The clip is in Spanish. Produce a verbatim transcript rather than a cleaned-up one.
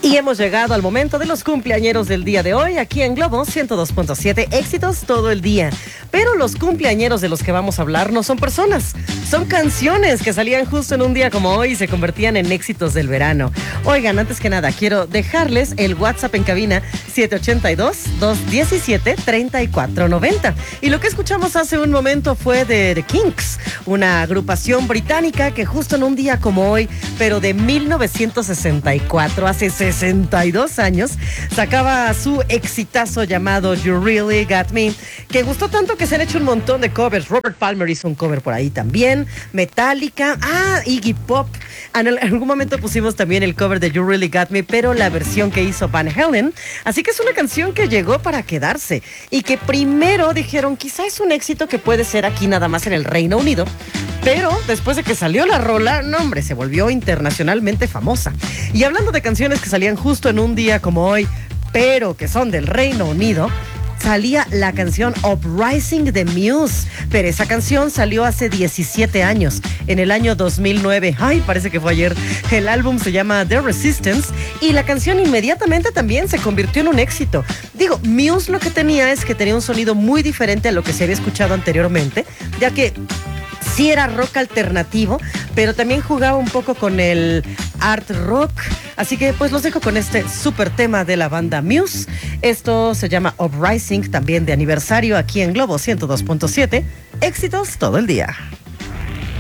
Y hemos llegado al momento de los cumpleañeros del día de hoy, aquí en Globo ciento dos punto siete, éxitos todo el día. Pero los cumpleañeros de los que vamos a hablar no son personas, son canciones que salían justo en un día como hoy y se convertían en éxitos del verano. Oigan, antes que nada, quiero dejarles el WhatsApp en cabina siete ocho dos, dos uno siete, tres cuatro nueve cero. Y lo que escuchamos hace un momento fue de The Kinks, una agrupación británica que justo en un día como hoy, pero de mil novecientos sesenta y cuatro, hace sesenta y dos años, sacaba su exitazo llamado You Really Got Me, que gustó tanto que se han hecho un montón de covers. Robert Palmer hizo un cover por ahí también, Metallica, ah, Iggy Pop. En algún momento pusimos también el cover de You Really Got Me, pero la versión que hizo Van Halen. Así que es una canción que llegó para quedarse y que primero dijeron, quizá es un éxito que puede ser aquí nada más en el Reino Unido, pero después de que salió la rola, no hombre, se volvió internacionalmente famosa. Y hablando de canciones que salían justo en un día como hoy, pero que son del Reino Unido, salía la canción Uprising de Muse, pero esa canción salió hace diecisiete años, en el año dos mil nueve. Ay, parece que fue ayer. El álbum se llama The Resistance y la canción inmediatamente también se convirtió en un éxito. Digo, Muse lo que tenía es que tenía un sonido muy diferente a lo que se había escuchado anteriormente, ya que sí era rock alternativo, pero también jugaba un poco con el art rock. Así que pues los dejo con este súper tema de la banda Muse. Esto se llama Uprising, también de aniversario aquí en Globo ciento dos punto siete. Éxitos todo el día.